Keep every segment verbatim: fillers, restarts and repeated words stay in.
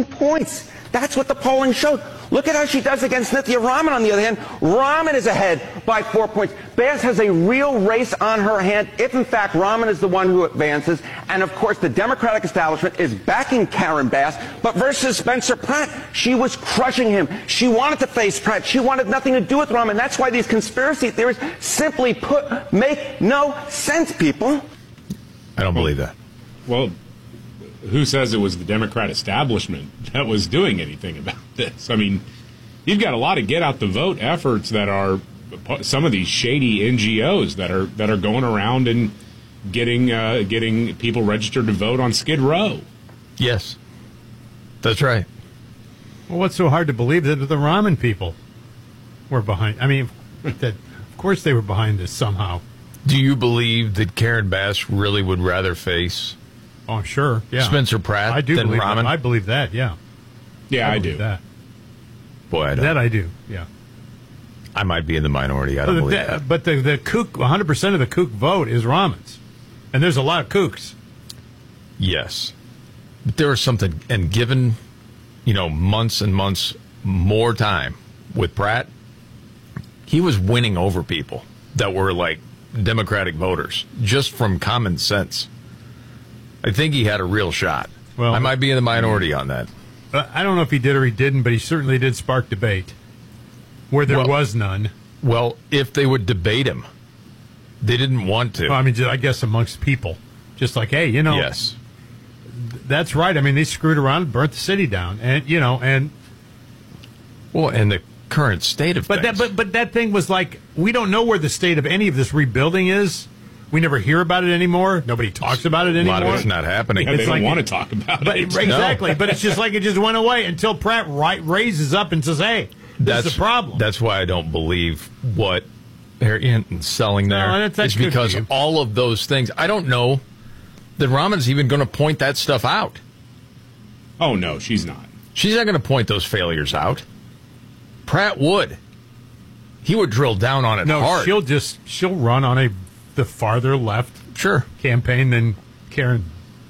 fourteen points. That's what the polling showed. Look at how she does against Nithya Raman, on the other hand. Raman is ahead by four points. Bass has a real race on her hand if, in fact, Raman is the one who advances. And, of course, the Democratic establishment is backing Karen Bass. But versus Spencer Pratt, she was crushing him. She wanted to face Pratt. She wanted nothing to do with Raman. That's why these conspiracy theories, simply put, make no sense, people. I don't believe that. Well, who says it was the Democrat establishment that was doing anything about this? I mean, you've got a lot of get-out-the-vote efforts that are some of these shady N G Os that are that are going around and getting uh, getting people registered to vote on Skid Row. Yes, that's right. Well, what's so hard to believe that the Ramen people were behind? I mean, that of course they were behind this somehow. Do you believe that Karen Bass really would rather face Oh, I'm sure. Yeah. Spencer Pratt I do than believe Raman? That. I believe that, yeah. Yeah, I, I do. That. Boy, I don't. That I do, yeah. I might be in the minority. I don't but believe the, that. But the, the kook, one hundred percent of the kook vote is Raman's. And there's a lot of kooks. Yes. But there was something, and given, you know, months and months more time with Pratt, he was winning over people that were like Democratic voters just from common sense. I think he had a real shot. Well, I might be in the minority on that. I don't know if he did or he didn't, but he certainly did spark debate where there well, was none. Well, if they would debate him, they didn't want to. Well, I mean, I guess amongst people. Just like, hey, you know. Yes. That's right. I mean, they screwed around and burnt the city down. And, you know, and. Well, and the current state of but things. That, but, but that thing was like, we don't know where the state of any of this rebuilding is. We never hear about it anymore. Nobody talks about it anymore. A lot of it's not happening. Yeah, it's they don't like, want to talk about but, it. Exactly. No. But it's just like it just went away until Pratt right, raises up and says, hey, this is a problem. That's why I don't believe what Harry Hinton's selling there. No, that's, that's is because be. all of those things, I don't know that Raman's even going to point that stuff out. Oh, no, she's not. She's not going to point those failures out. Pratt would. He would drill down on it no, hard. she'll just, she'll run on a the farther left sure campaign than Karen.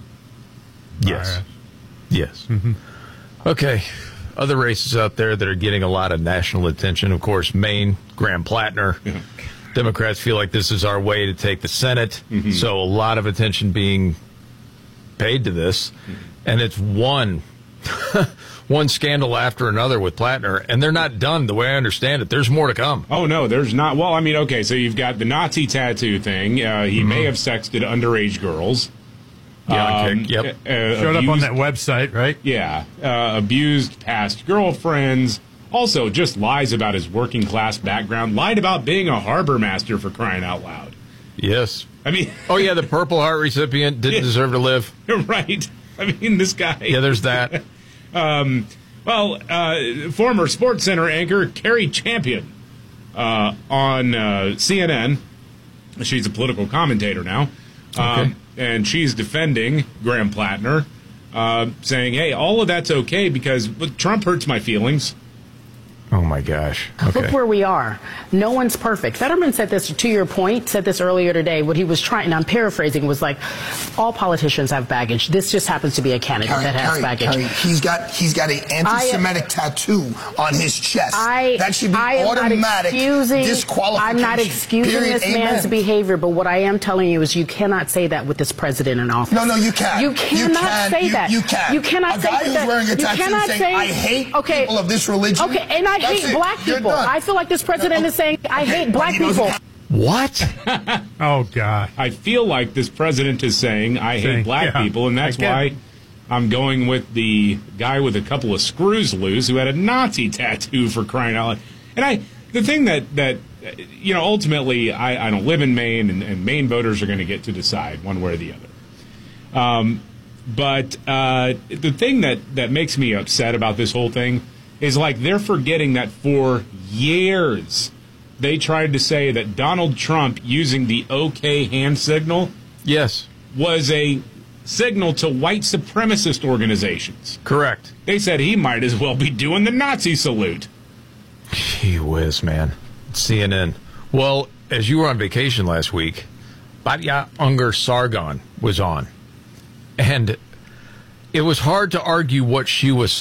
Yes. Right. Yes. Mm-hmm. Okay. Other races out there that are getting a lot of national attention, of course, Maine, Graham Plattner. Yeah. Democrats feel like this is our way to take the Senate, mm-hmm. so a lot of attention being paid to this. Mm-hmm. And it's one one scandal after another with Plattner, and they're not done the way I understand it. There's more to come. Oh, no, there's not. Well, I mean, okay, so you've got the Nazi tattoo thing. Uh, he mm-hmm. may have sexted underage girls. Yeah, um, okay. Yep. Uh, Showed abused, up on that website, right? Yeah. Uh, abused past girlfriends. Also, just lies about his working class background. Lied about being a harbor master, for crying out loud. Yes. I mean... oh, yeah, the Purple Heart recipient didn't yeah. deserve to live. Right. I mean, this guy... Yeah, there's that. um, well, uh, former Sports Center anchor Carrie Champion uh, on uh, C N N. She's a political commentator now. Okay. Um, and she's defending Graham Plattner, uh, saying, hey, all of that's okay because Trump hurts my feelings. Oh, my gosh. Okay. Look where we are. No one's perfect. Fetterman said this, to your point, said this earlier today. What he was trying, and I'm paraphrasing, was like, all politicians have baggage. This just happens to be a candidate Carrie, that has Carrie, baggage. Carrie, he's got he's got an anti-Semitic I, tattoo on his chest. I, that should be I automatic excusing, disqualification. I'm not excusing Period. this Amen. man's behavior, but what I am telling you is you cannot say that with this president in office. No, no, you can. You cannot you can. say you, that. You can. You cannot a say guy that. who's wearing a you tattoo cannot saying, say, I hate okay, people of this religion. Okay, and I That's hate it. black You're people. done. I feel like this president no, is saying, I okay, hate black people. What? Oh, God. I feel like this president is saying, I saying, hate black yeah, people, and that's why I'm going with the guy with a couple of screws loose who had a Nazi tattoo, for crying out loud. And I, the thing that, that you know, ultimately, I, I don't live in Maine, and, and Maine voters are going to get to decide one way or the other. Um, but uh, the thing that, that makes me upset about this whole thing is, like, they're forgetting that for years they tried to say that Donald Trump using the OK hand signal yes. was a signal to white supremacist organizations. Correct. They said he might as well be doing the Nazi salute. Gee whiz, man. C N N. Well, as you were on vacation last week, Batya Ungar Sargon was on. And it was hard to argue what she was